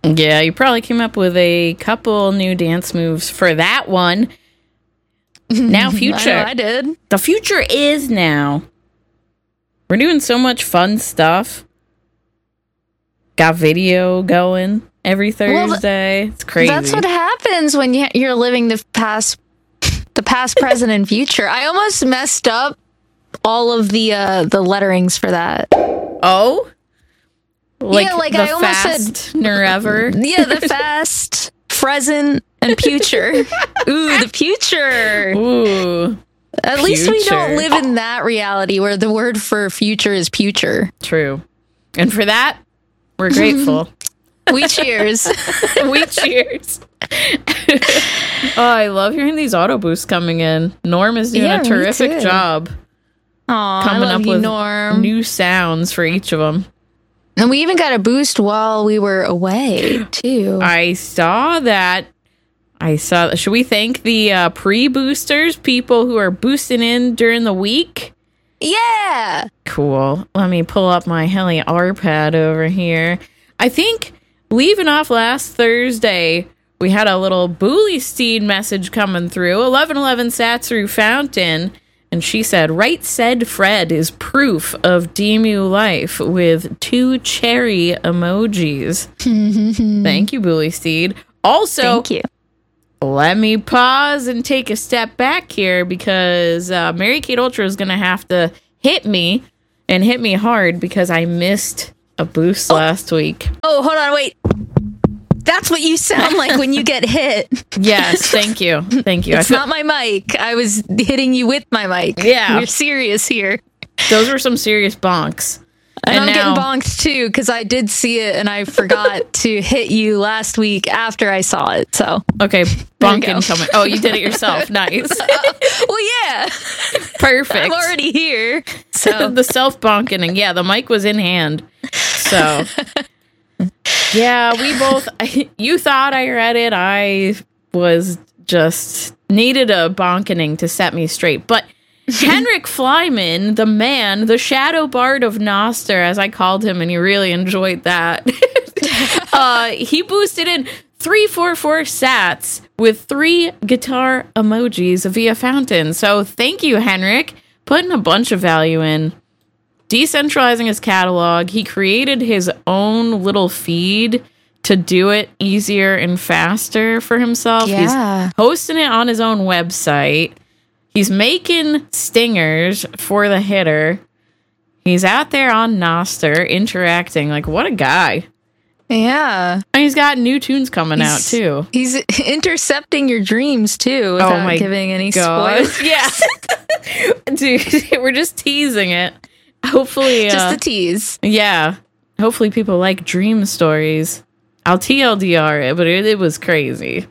Yeah, you probably came up with a couple new dance moves for that one. Now, future. I did. The future is now. We're doing so much fun stuff. Got video going every Thursday. It's crazy. That's what happens when you're living the past, present, and future. I almost messed up all of the letterings for that. Oh? Like, yeah, like the I almost fast said never. Yeah, the fast, present, and future. Ooh, the future. Ooh. At least we don't live in that reality where the word for future is future. True. And for that, we're grateful. We cheers. We cheers. Oh, I love hearing these auto boosts coming in. Norm is doing a terrific job. Aw, coming I love up you, with Norm. new sounds for each of them. And we even got a boost while we were away, too. I saw that. Should we thank the pre-boosters, people who are boosting in during the week? Yeah. Cool. Let me pull up my Heli R-Pad over here. I think leaving off last Thursday, we had a little Bully Steed message coming through. 1111 sat through Fountain, and she said, "Right said Fred is proof of DMU life with 2 cherry emojis." Thank you, Bully Steed. Also, thank you. Let me pause and take a step back here because Mary Kate Ultra is going to have to hit me and hit me hard because I missed a boost last week. Oh, hold on, wait. That's what you sound like when you get hit. Yes, thank you. Thank you. It's not my mic. I was hitting you with my mic. Yeah. We're serious here. Those were some serious bonks. And I'm getting bonked too because I did see it and I forgot to hit you last week after I saw it. So okay, bonking coming. Oh, you did it yourself. Nice. Well, yeah. Perfect. I'm already here. So the self bonking, and yeah, the mic was in hand. So yeah, we both. You thought I read it. I was just needed a bonkening to set me straight, but. Henrik Flyman, the man, the shadow bard of Noster, as I called him, and he really enjoyed that. He boosted in 344 sats with 3 guitar emojis via Fountain. So thank you, Henrik, putting a bunch of value in. Decentralizing his catalog, he created his own little feed to do it easier and faster for himself. Yeah. He's hosting it on his own website. He's making stingers for the hitter. He's out there on Noster interacting. Like, what a guy. Yeah. And he's got new tunes coming out, too. He's intercepting your dreams, too, without giving any spoilers. Yeah. Dude, we're just teasing it. Hopefully. Just a tease. Yeah. Hopefully people like dream stories. I'll TLDR it, but it was crazy.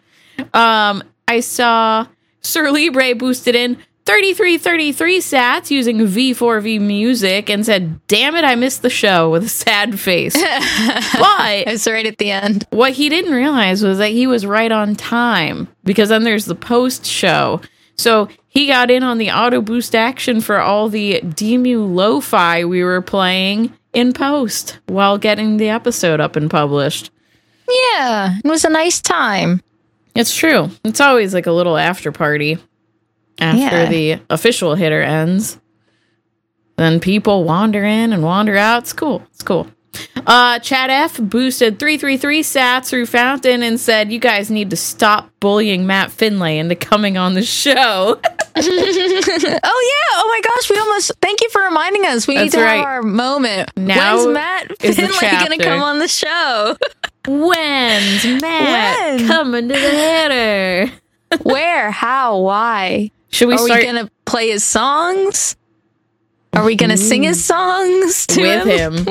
I saw Sir Libre boosted in 3333 sats using V4V music and said, "Damn it, I missed the show," with a sad face. But it's right at the end. What he didn't realize was that he was right on time because then there's the post show. So he got in on the auto boost action for all the DMU lo-fi we were playing in post while getting the episode up and published. Yeah, it was a nice time. It's true. It's always like a little after party after the official hitter ends. Then people wander in and wander out. It's cool. It's cool. Chad F boosted 333 sats through Fountain and said, "You guys need to stop bullying Matt Finlay into coming on the show." Oh yeah! Oh my gosh! Thank you for reminding us. We need to have our moment. Now when's Matt Finlay going to come on the show? When's Matt coming to the hitter? Where? How? Why? Are we going to play his songs? Are we going to sing his songs with him?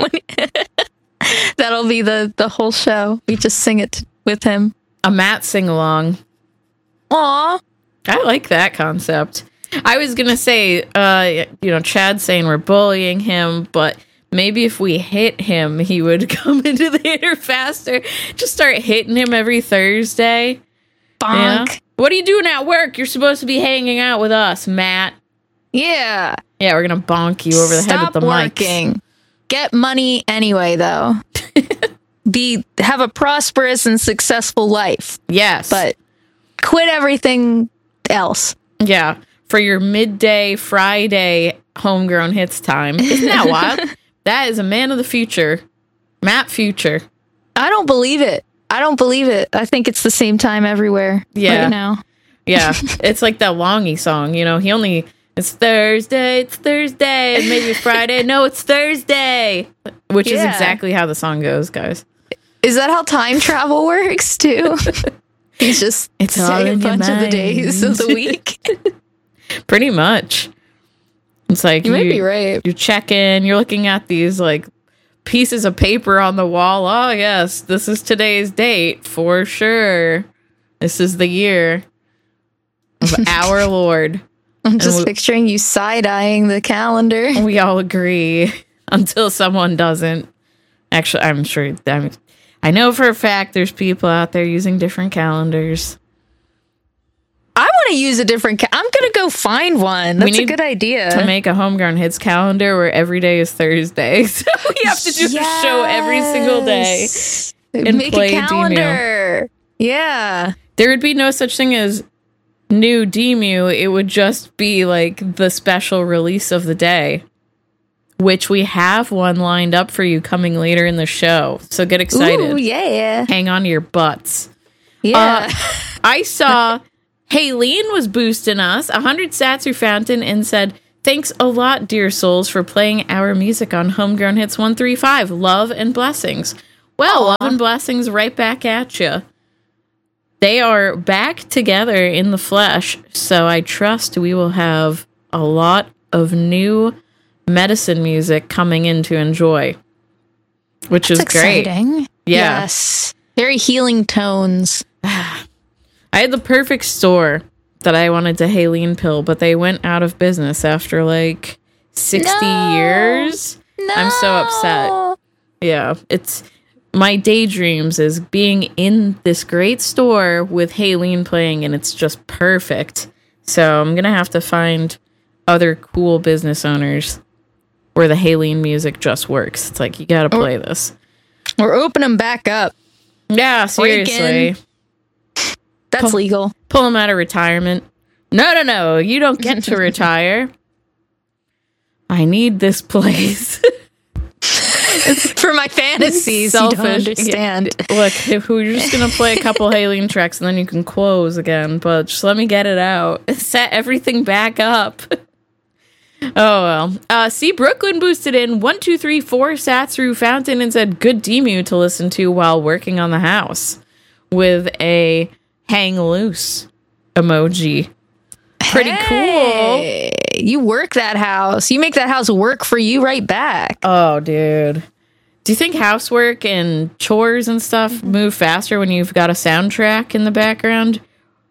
That'll be the whole show. We just sing it with him. A Matt sing along. Aw. I like that concept. I was going to say, Chad's saying we're bullying him, but maybe if we hit him, he would come into the hitter faster. Just start hitting him every Thursday. Bonk. Yeah? What are you doing at work? You're supposed to be hanging out with us, Matt. Yeah. Yeah, we're going to bonk you over the head with the mic. Get money anyway, though. have a prosperous and successful life. Yes. But quit everything else. Yeah. For your midday Friday homegrown hits time. Isn't that wild? That is a man of the future. Matt Future. I don't believe it. I think it's the same time everywhere right now. Yeah. It's like that Longy song, it's Thursday, and maybe it's Friday. No, it's Thursday. Which is exactly how the song goes, guys. Is that how time travel works too? He's just saying a bunch of the days of the week. Pretty much. It's like you might be right. You check in, you're looking at these like pieces of paper on the wall. Oh yes, this is today's date for sure. This is the year of our Lord. I'm just picturing you side-eyeing the calendar. We all agree until someone doesn't. Actually, I'm sure. I know for a fact there's people out there using different calendars. I want to use a different I'm going to go find one. That's a good idea. To make a Homegrown Hits calendar where every day is Thursday. So we have to do a show every single day. And make a calendar. Yeah. There would be no such thing as new Demu. It would just be like the special release of the day, which we have one lined up for you coming later in the show. So get excited. Ooh, yeah. Hang on to your butts. Yeah. I saw Haylene was boosting us 100 sats through Fountain and said, "Thanks a lot, dear souls, for playing our music on Homegrown Hits 135. Love and blessings." Well, love and blessings right back at you. They are back together in the flesh, so I trust we will have a lot of new medicine music coming in to enjoy, which is exciting. Great. Yeah. Yes. Very healing tones. I had the perfect store that I wanted to Haylene pill, but they went out of business after like 60 years. No. I'm so upset. Yeah, it's my daydreams is being in this great store with Haylene playing, and it's just perfect. So I'm gonna have to find other cool business owners where the Haylene music just works. It's like, you gotta play this. Or open them back up. Yeah, seriously. That's legal. Pull them out of retirement. No. You don't get to retire. I need this place. For my fantasies, selfish. You don't understand. Yeah. Look, if we're just going to play a couple Haylene tracks and then you can close again, but just let me get it out. Set everything back up. Oh, well. See, Brooklyn boosted in 1, 2, 3, 4 sats through Fountain and said, "Good Demu to listen to while working on the house," with a hang loose emoji. Pretty cool. You work that house. You make that house work for you right back. Oh, dude. Do you think housework and chores and stuff move faster when you've got a soundtrack in the background?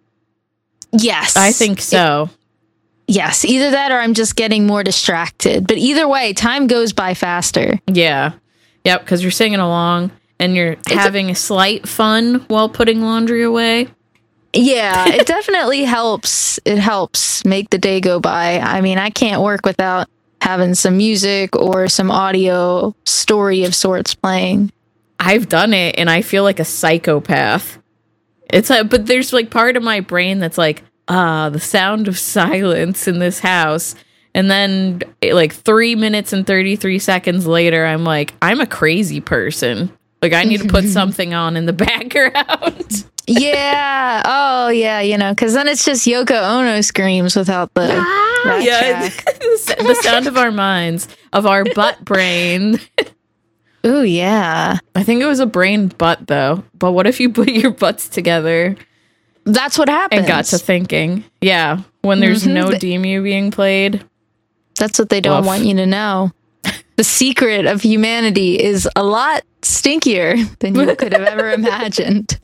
Yes. I think so. Yes. Either that or I'm just getting more distracted. But either way, time goes by faster. Yeah. Yep, because you're singing along and you're having a slight fun while putting laundry away. Yeah, it definitely helps. It helps make the day go by. I mean, I can't work without having some music or some audio story of sorts playing. I've done it and I feel like a psychopath. It's like, but there's like part of my brain that's like, the sound of silence in this house. And then like 3 minutes and 33 seconds later, I'm like, I'm a crazy person. Like, I need to put something on in the background. Yeah. Oh, yeah. Because then it's just Yoko Ono screams without the the sound of our minds, of our butt brain. Ooh, yeah. I think it was a brain butt, though. But what if you put your butts together? That's what happens. And got to thinking. Yeah. When there's no Demu being played. That's what they don't want you to know. The secret of humanity is a lot stinkier than you could have ever imagined.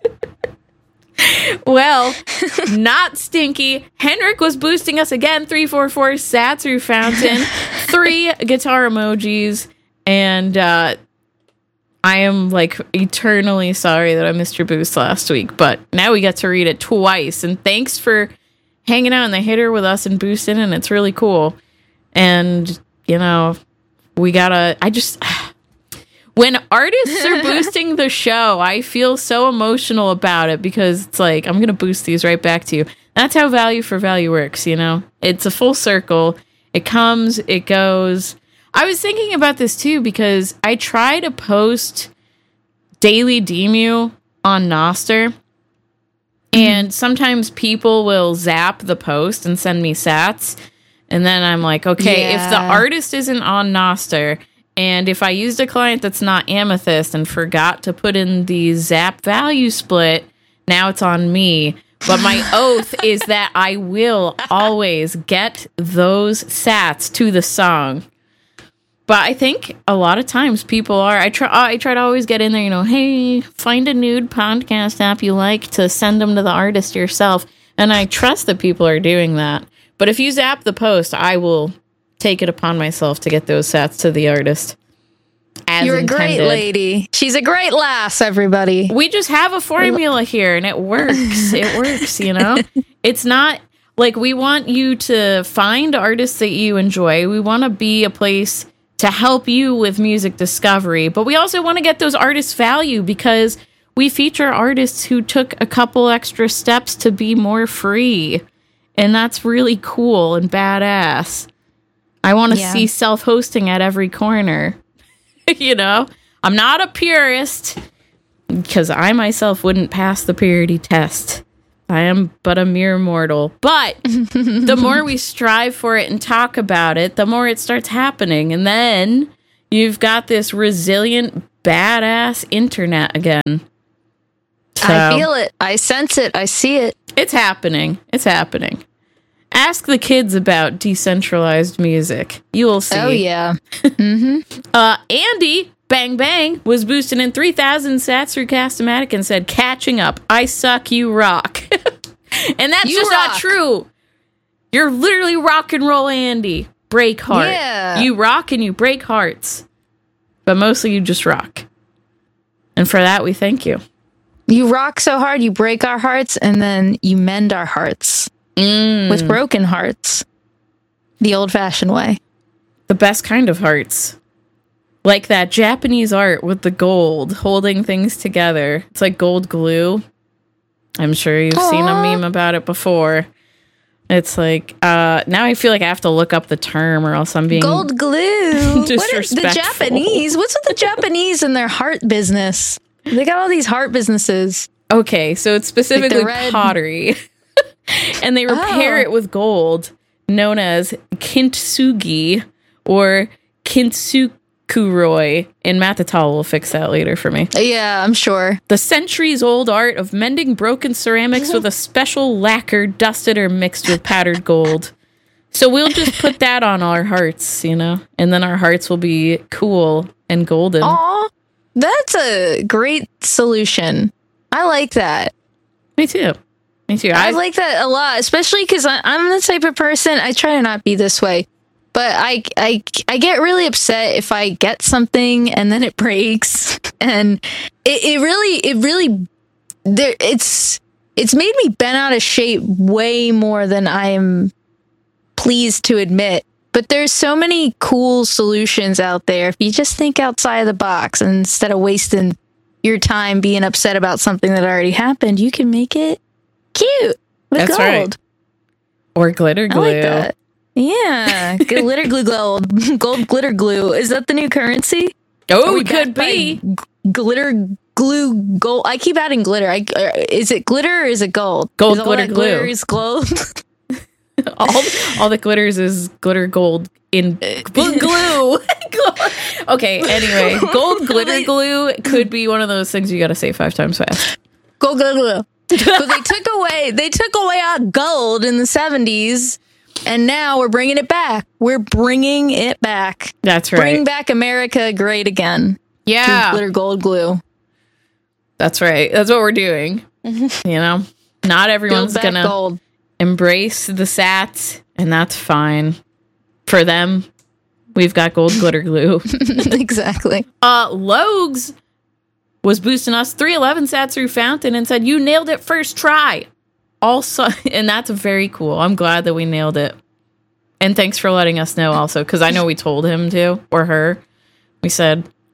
Well, not stinky. Henrik was boosting us again. 344 sat through Fountain. 3 guitar emojis. And I am like eternally sorry that I missed your boost last week. But now we get to read it twice. And thanks for hanging out in the hitter with us and boosting. And it's really cool. And, we gotta, When artists are boosting the show, I feel so emotional about it because it's like, I'm going to boost these right back to you. That's how value for value works, you know? It's a full circle. It comes, it goes. I was thinking about this too because I try to post Daily Demu on Nostr, and sometimes people will zap the post and send me sats, and then I'm like, okay, if the artist isn't on Nostr, and if I used a client that's not Amethyst and forgot to put in the zap value split, now it's on me. But my oath is that I will always get those sats to the song. But I think a lot of times people are, I try to always get in there, you know, hey, find a nude podcast app you like to send them to the artist yourself. And I trust that people are doing that. But if you zap the post, I will take it upon myself to get those sats to the artist. You're a great lady. She's a great lass, everybody. We just have a formula here and it works. It works, you know? It's not like we want you to find artists that you enjoy. We want to be a place to help you with music discovery, but we also want to get those artists value because we feature artists who took a couple extra steps to be more free. And that's really cool and badass. I want to see self-hosting at every corner. You know, I'm not a purist because I myself wouldn't pass the purity test. I am but a mere mortal. But the more we strive for it and talk about it, the more it starts happening. And then you've got this resilient, badass internet again. So, I feel it. I sense it. I see it. It's happening. It's happening. Ask the kids about decentralized music. You will see. Oh, yeah. Andy, Bang Bang, was boosted in 3,000 sats through Cast-O-Matic and said, catching up. I suck, you rock. And that's just not true. You're literally rock and roll Andy. Break heart. Yeah. You rock and you break hearts. But mostly you just rock. And for that, we thank you. You rock so hard, you break our hearts, and then you mend our hearts. With broken hearts. The old-fashioned way. The best kind of hearts. Like that Japanese art with the gold holding things together. It's like gold glue. I'm sure you've seen a meme about it before. It's like, now I feel like I have to look up the term or else I'm being gold glue. disrespectful. The Japanese? What's with the Japanese and their heart business? They got all these heart businesses. Okay, so it's specifically like pottery. And they repair it with gold, known as kintsugi or kintsukuroi. And Matatal will fix that later for me. Yeah, I'm sure. The centuries-old art of mending broken ceramics with a special lacquer dusted or mixed with powdered gold. So we'll just put that on our hearts, you know? And then our hearts will be cool and golden. Aw, that's a great solution. I like that. Me too. Me too. I like that a lot, especially because I'm the type of person, I try to not be this way, but I get really upset if I get something and then it breaks, and it's made me bent out of shape way more than I'm pleased to admit. But there's so many cool solutions out there if you just think outside of the box, and instead of wasting your time being upset about something that already happened, you can make it cute with That's gold. Right. Or glitter glue. I like that. Yeah. Glitter glue gold. Gold glitter glue. Is that the new currency? Oh, it could be. Glitter glue gold. I keep adding glitter. Is it glitter or is it gold? Gold is glitter glue. Glitter is gold. all that glitters is glitter gold in glue. Okay, anyway. Gold glitter glue could be one of those things you gotta say 5 times fast. Gold glitter glue. But they took away our gold in the 70s, and now we're bringing it back. We're bringing it back. That's right. Bring back America great again. Yeah. Glitter gold glue. That's right. That's what we're doing. You know, not everyone's gonna gold. Embrace the sats, and that's fine. For them, we've got gold glitter glue. Exactly. Logs was boosting us 311 sats through Fountain and said, you nailed it first try. Also, and that's very cool. I'm glad that we nailed it. And thanks for letting us know also, because I know we told him to, or her. We said,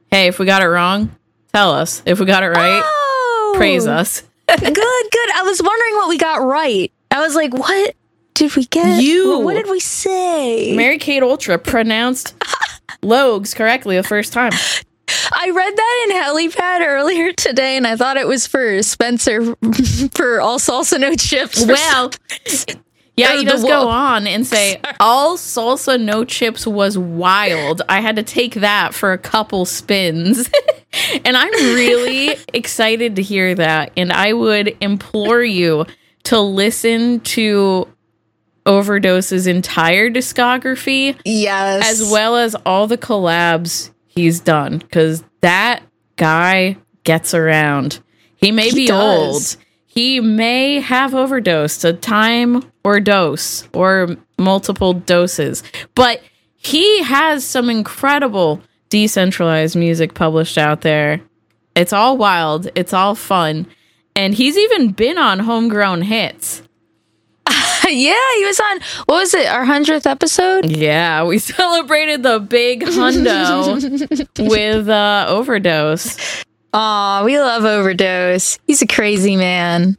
Hey, if we got it wrong, tell us. If we got it right, praise us. Good. I was wondering what we got right. I was like, what did we get? What did we say? Mary-Kate Ultra pronounced Logs correctly the first time. I read that in Helipad earlier today, and I thought it was for Spencer for all salsa no chips. Well, yeah, he does go on and say, all salsa no chips was wild. I had to take that for a couple spins. And I'm really excited to hear that. And I would implore you to listen to Overdose's entire discography. Yes. As well as all the collabs he's done. Because that guy gets around. He may be old. He may have overdosed a time or dose or multiple doses. But he has some incredible decentralized music published out there. It's all wild. It's all fun. And he's even been on Homegrown Hits. Yeah, he was on, what was it, our 100th episode? Yeah, we celebrated the big hundo with Overdose. Aw, we love Overdose. He's a crazy man.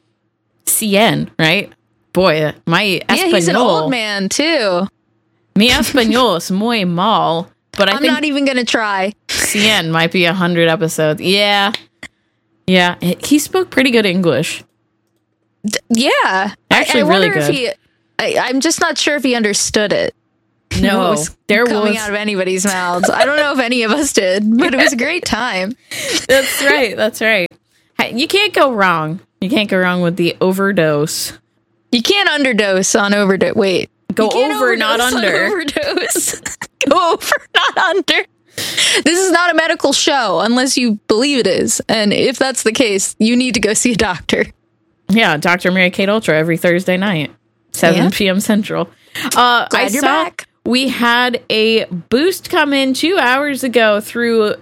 Cien, right? Boy, my español. Yeah, he's an old man, too. Mi español es muy mal, but I'm not even going to try. Cien might be 100 episodes. Yeah. Yeah, he spoke pretty good English. Yeah. Actually, I really wonder good. If I'm just not sure if he understood it. No, there coming out of anybody's mouths. I don't know if any of us did, but it was a great time. That's right. That's right. You can't go wrong. You can't go wrong with the Overdose. You can't underdose on overdose. Wait. Go over, not under. Overdose. Go over, not under. This is not a medical show unless you believe it is. And if that's the case, you need to go see a doctor. Yeah, Dr. Mary-Kate Ultra every Thursday night, 7 p.m. Central. Glad you're back. We had a boost come in 2 hours ago through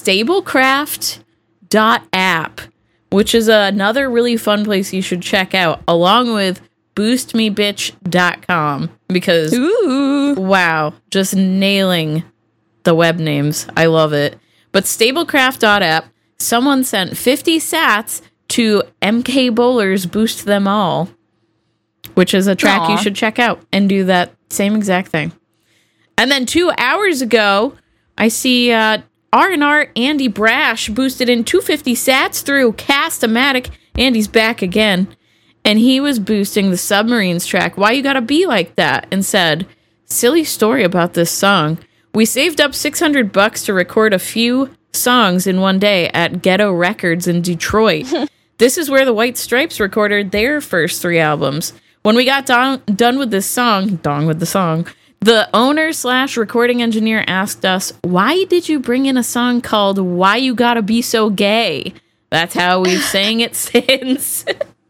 stablecraft.app, which is another really fun place you should check out, along with boostmebitch.com, because, wow, just nailing the web names. I love it. But stablecraft.app, someone sent 50 sats to MK Bowler's Boost Them All, which is a track you should check out and do that same exact thing. And then 2 hours ago, I see R&R Andy Brash boosted in 250 sats through Cast-O-Matic. Andy's back again. And he was boosting the Submarines track, Why You Gotta Be Like That, and said, silly story about this song. We saved up $600 to record a few songs in one day at Ghetto Records in Detroit. This is where the White Stripes recorded their first 3 albums. When we got done with this song, the owner/recording engineer asked us, why did you bring in a song called Why You Gotta Be So Gay? That's how we've sang it since.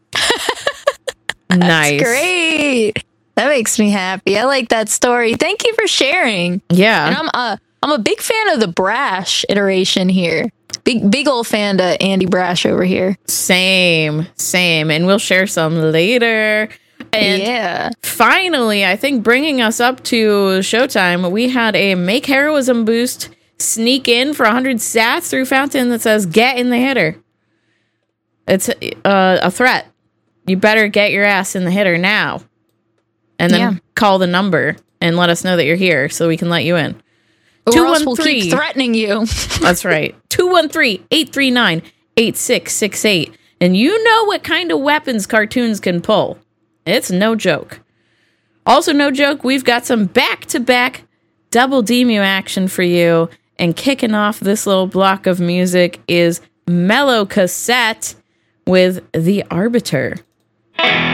Nice. That's great. That makes me happy. I like that story. Thank you for sharing. Yeah. And I'm a big fan of the Brash iteration here. Big old fan of Andy Brash over here. Same. And we'll share some later. And finally, I think bringing us up to showtime, we had a Make Heroism boost sneak in for 100 sats through Fountain that says, get in the hitter. It's a threat. You better get your ass in the hitter now. And then call the number and let us know that you're here so we can let you in. Or else we'll keep threatening you. That's right. 213-839-8668. And you know what kind of weapons cartoons can pull. It's no joke. Also, no joke, we've got some back-to-back double Demu action for you. And kicking off this little block of music is Mellow Cassette with The Arbiter.